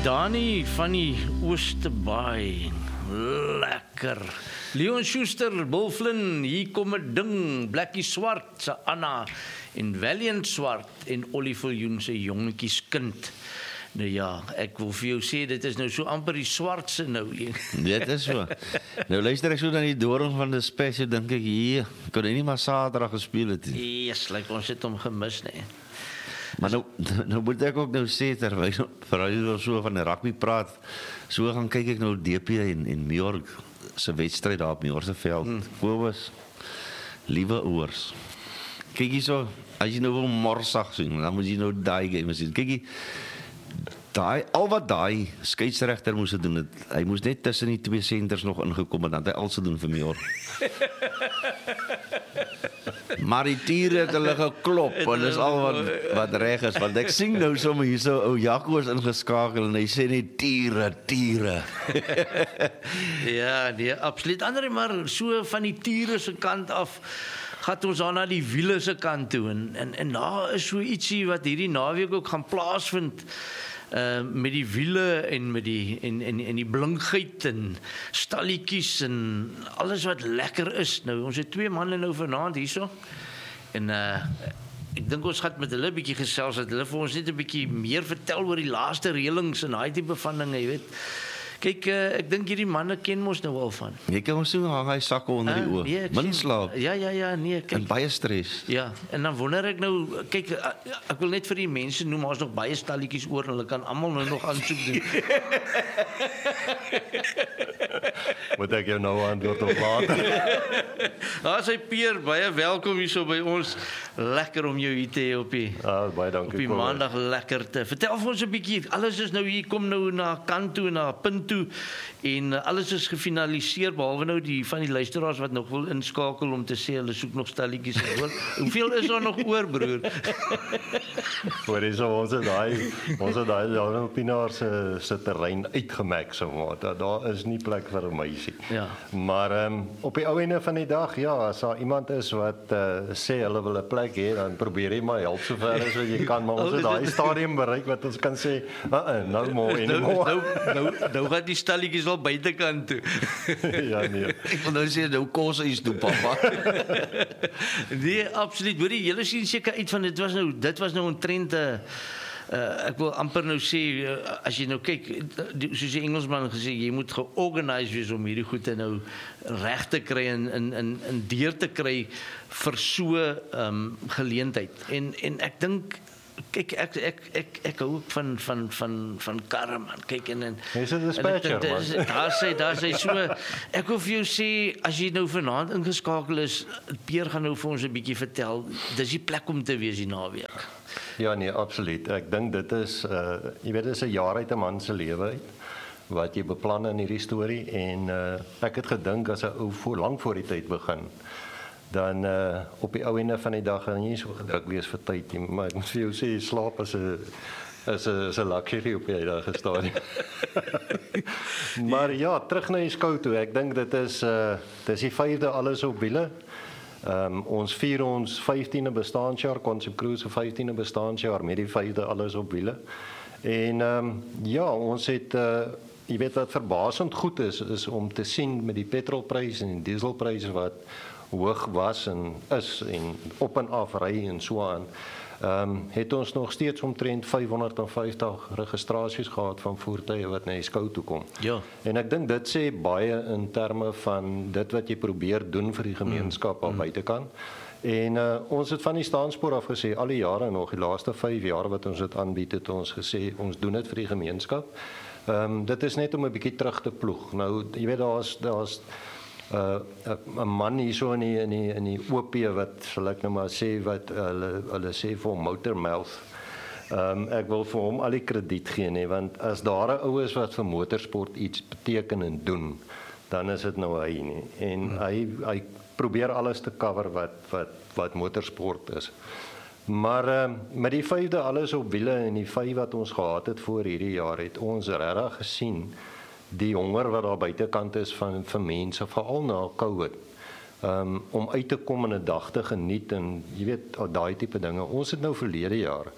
Dani van die Oosterbaai. Lekker. Leon Schuster, Bill Flynn, hier kom 'n ding, Blackie Swart, se Anna, en Valiant Swart, en Oliver Joen se jongetjies kind. Nou ja, ek wil vir jou sê, dit is nou so amper die Swartse nou. Dit is so. Nou luister ek so na die doring van die special, dink ek, hier, kon hy nie maar Saterdag gespeel het nie. Yes, like ons het hom gemis, nee. Maar nou moet ek ook nou sê, terwyl jy so van die rugby praat, so gaan kyk ek nou DP en Majorg se wedstryd daar op Majorg se veld. Kobus, liewe oors. Kyk hier so, as jy nou wil morsag sien, dan moet jy nou daai game sien. Kyk hier, al wat daai skeieregter moes doen het, hy moes net tussen die twee senters nog ingekom het, dan het hy alles gedoen vir Majorg. Maar die tiere het hulle geklop, en dis al wat reg is, want ek sien nou sommer hier so, ou Jaco is ingeskakel, en hy sê net tiere. Ja, nee, absoluut. Ander maar so van die tiere se kant af, gaan ons aan na die wiele se kant toe, en daar is so ietsie wat hierdie naweek ook gaan plaasvind, met die wiele en met die blinkheid en stalletjies en alles wat lekker is. Nou, ons het 2 manne nou vanaand hierso, en ek dink ons gaan met hulle 'n bietjie gesels, dat hulle vir ons net 'n bietjie meer vertel oor die laaste reëlings en daai tipe van dinge, jy weet. Kyk, ek dink hierdie manne ken mos nou al van. Jy kan ons so hang hy sakke onder die oë. Nee, Min slaap. Ja, nee, kyk. En baie stres. Ja, en dan wonder ek nou, kyk, ek wil net vir die mense noem, ons nog baie stalletjies oor, en hulle kan almal nou nog aansoek doen. Moet ek jou nou antwoord op later? Daar is hy Peer, baie welkom hier so by ons. Lekker om jou hier te hê op die, baie dankie, op die maandag lekker te. Vertel vir ons 'n bietjie, alles is nou hier, kom nou na kant toe, na punt toe, en alles is gefinaliseer, behalwe nou die van die luisteraars wat nog wil inskakel om te sê, hulle soek nog stalletjies. Hoeveel is daar nog oor, broer? Voor is ons het daai Pinaar se terrein uitgemak, so maar. Daar is nie plek vir 'n meisie. Ja. Maar op die ou einde van die dag, ja, as daar iemand is wat sê hulle wil 'n plek hê, dan probeer jy maar help so ver as wat jy kan, maar ons het daai stadium bereik wat ons kan sê, nou mooi. Nou gaat die stalletjies wel buitekant toe. Ja, nee. Ek wil nou sê, nou kos is toe, papa. Nee, absoluut. Hoor jy, julle sien seker uit van dit was nou 'n trend. Ek wil amper nou sê, as jy nou kyk, soos die Engelsman gesê, jy moet georganiseerd wees om hierdie goed nou reg te kry en deur te kry vir so geleentheid. En ek dink, kyk, ek hou ook van karre, man. Kyk, en Is dit 'n dispatcher, man? Daar sê so, ek wil vir jou sê, as jy nou vanaand ingeskakel is, Peer gaan nou vir ons 'n bietjie vertel, dis die plek om te wees die naweek. Ja, nee, absoluut. Ek dink dit is, jy weet, dit is 'n jaar uit 'n man se lewe uit, wat jy beplan in hierdie storie, en ek het gedink as 'n ou lank voor die tyd begin, dan op die ou einde van die dag gaan jy nie so gedruk wees vir tyd nie, maar ek moet vir jou sê, slaap is 'n luxury op die huidige stadium. Maar ja, terug na die skou toe. Ek dink dit is die 5de alles op wiele. Ons vier ons 15de bestaanjaar, Concept Cruise se 15de bestaanjaar met die 5de alles op wiele. En ja, ons het jy weet wat verbaasend goed is om te sien met die petrolprys en die dieselpryse wat hoog was en is en op en af ry en so aan. Het ons nog steeds omtrent 550 registrasies gehad van voertuie wat na die skou toe kom. Ja. En ek dink dit sê baie in terme van dit wat jy probeer doen vir die gemeenskap al buitekant. En ons het van die staanspoor af gesê, al die jare nog, die laaste 5 jaar wat ons dit aanbied, het ons gesê, ons doen dit vir die gemeenskap. Dit is net om 'n bietjie terug te ploeg. Nou, jy weet, daar's 'n man hier so in die OP wat, sal ek nou maar sê, wat hulle sê vir motormouth. Ek wil vir hom al die krediet gee, nee, want as daar 'n ou is wat vir motorsport iets beteken en doen, dan is dit nou hy nie. En hy probeer alles te cover wat motorsport is. Maar met die 5de alles op wiele en die 5 wat ons gehad het voor hierdie jaar, het ons regtig gesien die honger wat daar buitekant is vir mense, veral na COVID, om uit te kom en 'n dag te geniet en jy weet, daai tipe dinge. Ons het nou verlede jaar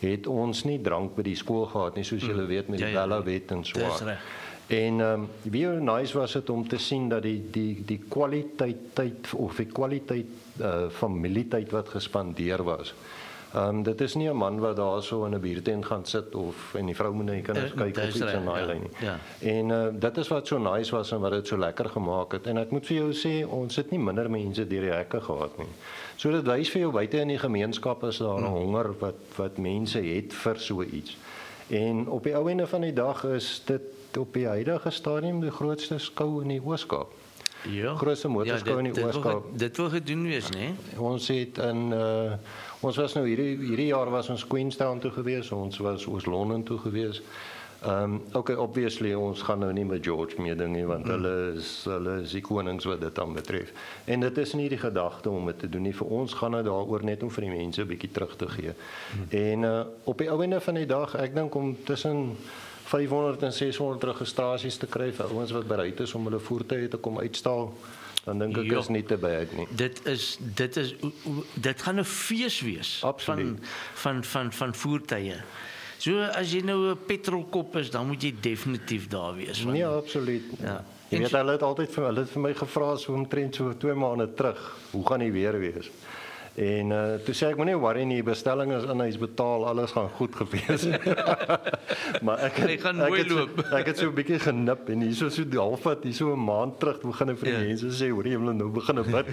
het ons nie drank by die skool gehad nie, soos julle weet met die Bella-wet en so Dis aan. reg. En wie nice was dit om te sien dat die kwaliteit tyd of die kwaliteit familietyd wat gespandeer was. Dit is nie 'n man wat daar so in 'n biertent gaan sit of en die vrou moet na die kinders kyk of iets in daai lyn nie. Ja. En dit is wat so nice was en wat dit so lekker gemaak het. En ek moet vir jou sê, ons het nie minder mense deur die hekke gehad nie. So dit wys vir jou buite in die gemeenskap is daar 'n honger wat mense het vir so iets. En op die ou ende van die dag is dit op die huidige stadium die grootste skou in die Oos-Kaap. Ja. Grootste motorskou in die Oos-Kaap. Dit wil gedoen wees, né? Ons het ons was nou hierdie jaar was ons Queenstown toe gewees, ons was Oos-London toe gewees. Okay, obviously ons gaan nou nie met George meeding nie want hulle is die konings wat dit dan betref. En dit is nie die gedagte om dit te doen nie. Vir ons gaan dit daaroor net om vir die mense 'n bietjie terug te gee. En op die ou ende van die dag, ek dink om tussen 500 en 600 registrasies te kry vir ouens wat bereid is om hulle voertuie te kom uitstal, dan dink ek is nie te baie nie. Dit gaan 'n fees wees Absoluut. van voertuie. So as jy nou 'n petrolkop is, dan moet jy definitief daar wees. Nee, absoluut. Ja. Jy weet hulle het altyd vir my gevra so omtrent so 2 maande terug, hoe gaan die weer wees? En toe sê ek moenie worry nie, die bestelling is in, hy's betaal, alles gaan goed gewees. Maar ek het so 'n bietjie genip en hierso so die halfpad, hierso 'n maand terug begin ek vir die mense sê, hoor jy hulle nou begin bid.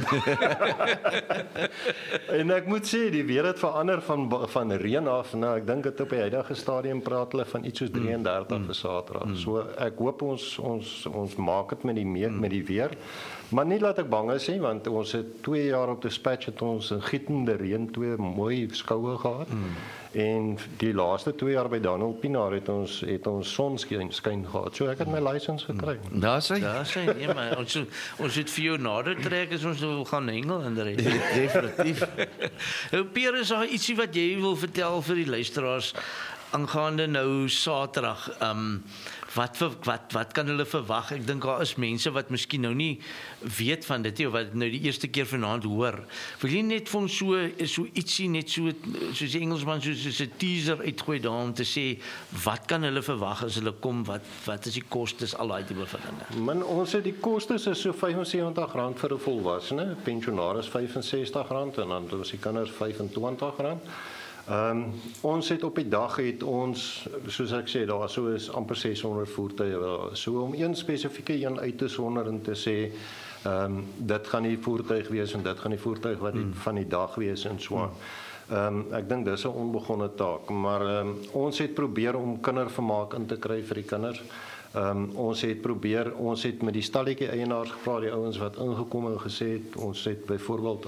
En ek moet sê die weer het verander van reën af. Nou ek dink dit op die huidige stadium praat hulle van iets soos 33 vir Saterdag. So ek hoop ons maak dit met die weer. Maar nie laat ek bang is nie, want ons het 2 jaar op Dispatch het ons in gietende reën 2 mooi skoue gehad. En die laaste 2 jaar by Daniel Pinaar het ons sonskyn gehad. So ek het my lisensie gekry. Daar sê. Nee, maar ons het vir jou nader trek as ons wil gaan hengel in die Definitief. Pierre, is daar ietsie wat jy wil vertel vir die luisteraars aangaande nou Saterdag? Wat kan hulle verwag? Ek dink daar is mense wat miskien nou nie weet van dit nie, of wat nou die eerste keer vanaand hoor. Wil jy net vir ons so ietsie net soos die Engelsman soos 'n teaser uitgooi daar om te sê wat kan hulle verwag as hulle kom, wat is die kostes, al daai tipe van dinge? Man, ons het die kostes is so R75 vir 'n volwassene, pensionaris R65 en dan is die kinders R25. Ons het op die dag soos ek sê, daar so is amper 600 voertuie. So om een spesifieke een uit te sonder en te sê, dit gaan die voertuig wees en dit gaan die voertuig wat van die dag wees en so aan. Ek dink dis 'n onbegonne taak, maar ons het probeer om kindervermaak in te kry vir die kinders. Ons het met die stalletjie eienaars gevra, die ouens wat ingekom en gesê het, ons het byvoorbeeld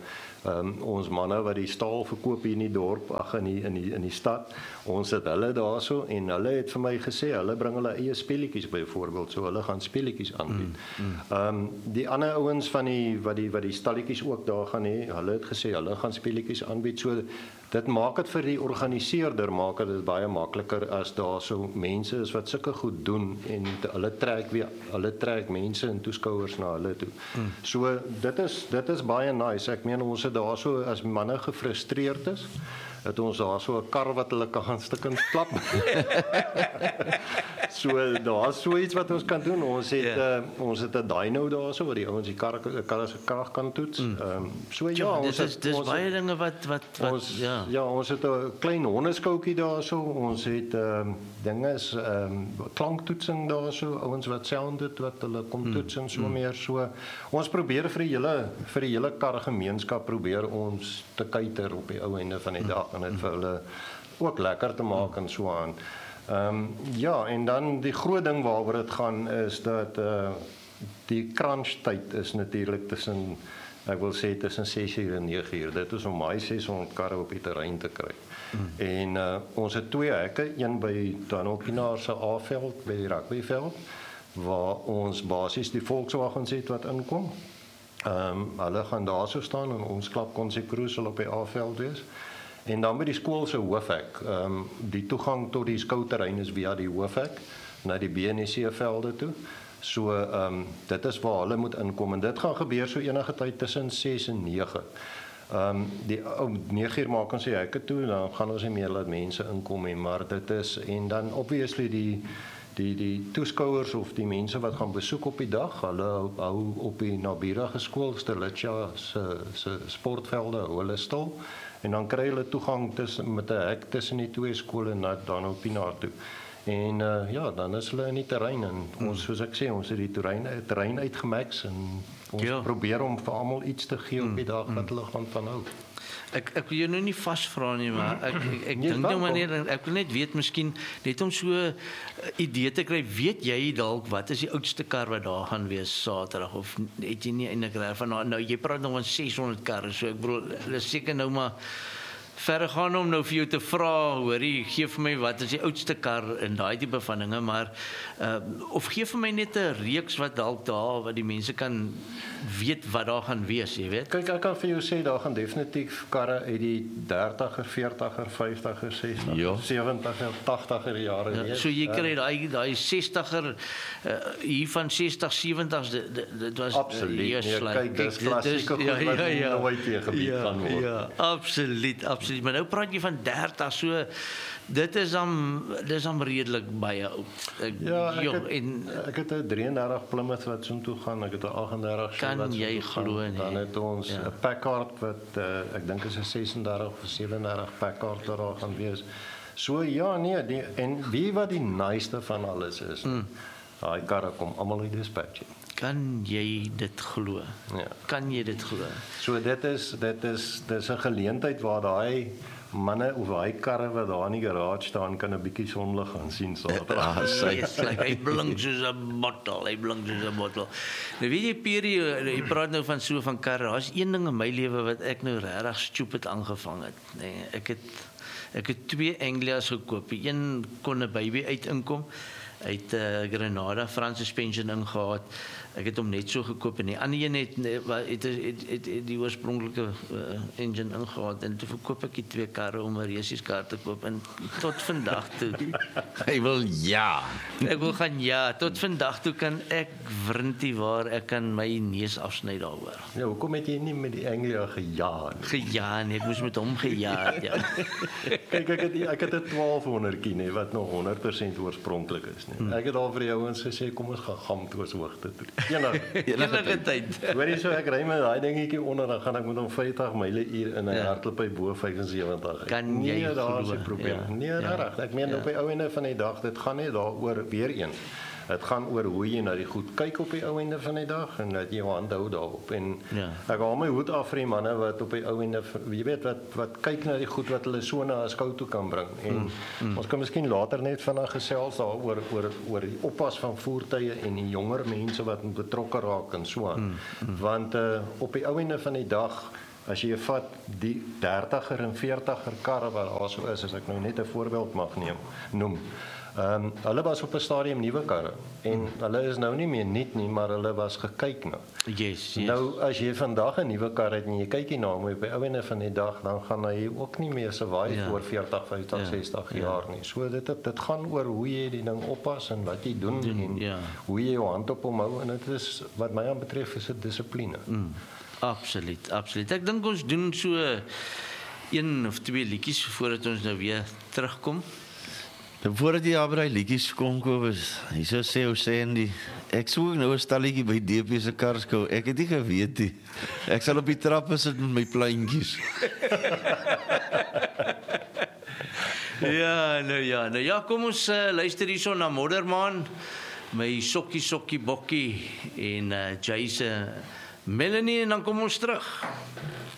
ons manne wat die staal verkoop hier in die dorp, in die stad, ons het hulle daarso en hulle het vir my gesê, hulle bring hulle eie speletjies byvoorbeeld, so hulle gaan speletjies aanbied. Die ander ouens wat die stalletjies ook daar gaan hê, hulle het gesê, hulle gaan speletjies aanbied, so dit maak dit vir die organiseerder dit baie makliker as daar so mense is wat sulke goed doen en hulle trek mense en toeskouers na hulle toe. So dit is baie nice. Ek meen ons het daar so as manne gefrustreerd is, het ons daar so 'n kar wat hulle kan stukkend klap. So daar is so iets wat ons kan doen. Ons het 'n dyno daar so waar die ouens die kar se krag kan toets. So ja, dis baie dinge wat ons het 'n klein hondeskoutjie daar so. Ons het dinge is klanktoetsing daar so, ouens wat sound het wat hulle kom toets en so meer so. Ons probeer vir die hele kargemeenskap probeer ons te kuiter op die ou einde van die dag en dit vir hulle ook lekker te maak en so aan. Ja, en dan die groot ding waaroor dit gaan is dat die crunch tyd is natuurlik tussen 6:00 en 9:00. Dit is om my 600 karre op die terrein te kry. En ons het 2 hekke, een by Daniel Pinaar se A-veld by die rugbyveld waar ons basies die Volkswagens het wat inkom. Hulle gaan daar so staan en ons klap konsekroes sal op die A-veld wees. En dan by die skool se hoofhek, die toegang tot die skouterrein is via die hoofhek na die BNC velde toe. So dit is waar hulle moet inkom en dit gaan gebeur so enige tyd tussen 6 en 9. Die 9 uur maak ons die hekke toe, dan gaan ons nie meer laat mense inkom nie, maar dit is, en dan obviously die toeskouers of die mense wat gaan besoek op die dag, hulle hou op die naburige skool, Stellitja se sportvelde, hou hulle stil, en dan kry hulle toegang met 'n hek tussen die twee skole dan op Pienaar toe. En ja, dan is hulle in die terrein en ons, soos ek sê, ons het die terrein uitgemax en ons probeer om vir almal iets te gee op die dag wat hulle gaan van hou. Ek wil jou nou nie vasvra nie, maar ek dink nou wanneer ek wil net weet miskien net om so 'n idee te kry, weet jy dalk wat is die oudste kar wat daar gaan wees Saterdag of het jy nie eintlik reg van nou jy praat nog van 600 karre, so ek bedoel hulle seker nou maar verder gaan om nou vir jou te vra, hoorie, gee vir my wat is die oudste kar in daai tipe van dinge, maar of gee vir my net 'n reeks wat dalk daar wat die mense kan weet wat daar gaan wees, jy weet. Kyk, ek kan vir jou sê daar gaan definitief karre uit die 30er, 40er, 50er, 60er, 70er, 80er jare wees. So jy kry daai 60er hier van 60, 70s dit was absoluut. Kyk, dis klassieke goed wat nooit weer gebied kan word. Ja, absoluut. Maar nou praat jy van 30, so dit is dan redelik baie oud. Ek het 'n 33 Plymouth wat so toe gaan, ek het 'n 38 kan jy glo nie. Dan het ons 'n Packard wat ek dink is 'n 36 of 37 Packard wat daar gaan wees. So ja, nee, en wie wat die naaste van alles is. Daai karre kom almal uit dispatch. Kan jy dit glo? Ja. Kan jy dit glo? So dit is 'n geleentheid waar daai manne of daai karre wat daar in die garage staan kan 'n bietjie sonlig gaan sien Saterdag. Hy blink soos 'n bottel. Nou weet jy Pierre, jy praat nou van so van karre. Daar's een ding in my lewe wat ek nou regtig stupid aangevang het. Nee, ek het 2 Anglias gekoop. Een kon 'n baby uit inkom. Uit Grenada Frans suspension ingehaat. Ek het hom net so gekoop en die ander een het die oorspronklike engine ingehaat en toe verkoop ek die 2 karre om 'n resies kar te koop en tot vandag toe Hy wil ek wil gaan tot vandag toe kan ek wrintie waar ek kan my neus afsny daaroor. Ja, hoekom het jy nie met die Anglia gejaag nie, ek moes met hom gejaag, ja. Kyk, ek het 'n 1200 nie wat nog 100% oorspronklik is nie. Ek het al vir die ouens gesê kom ons gaan Gamtoos hoogte toe. Enige tyd. Hoorie so ek ry met daai dingetjie onder dan gaan ek met hom 50 myl/uur in 'n hardloop by bo 75. Kan jy glo? Daar is 'n probleem. Nee, regtig. Ek meen op die ou ende van die dag, dit gaan nie daaroor weer eens. Dit gaan oor hoe jy na die goed kyk op die ou ende van die dag en dat jy jou hand hou daarop en ek haal my hoed af vir die manne wat op die ou ende jy weet wat kyk na die goed wat hulle so na 'n skou toe kan bring en ons kan miskien later net vinnig gesels daaroor oor die oppas van voertuie en die jonger mense wat betrokke raak en so aan want op die ou ende van die dag as jy vat die 30er en 40er karre wat daar so is as ek nou net 'n voorbeeld mag noem hulle was op 'n stadium nuwe karre en hulle is nou nie meer nuut nie, maar hulle was gekyk na. Yes. Nou as jy vandag 'n nuwe kar het en jy kyk hier na hom op die ou ende van die dag, dan gaan hy ook nie meer survive oor 40, 50, 60 jaar nie. So dit gaan oor hoe jy die ding oppas en wat jy doen en hoe jy jou hand op hom hou en dit is wat my aanbetref is dit dissipline. Absoluut. Ek dink ons doen so 1 of 2 liedjies voordat ons nou weer terugkom. Voordat jy by die liedjies kom Kobus, hy sê Andy, ek soek nou 'n stalletjie by DP se karskou. Ek het nie geweet nie. Ek sal op die trappe sit met my plantjies. Ja, kom ons luister hierson na Moddermaan, my sokkie bokkie en Jason Melanie en dan kom ons terug.